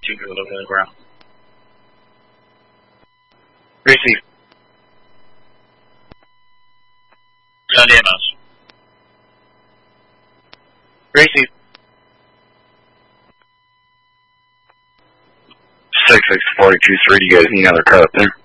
Two people over the ground. Receive. Ground demos. Receive. 6642-3, do you guys need another car up there?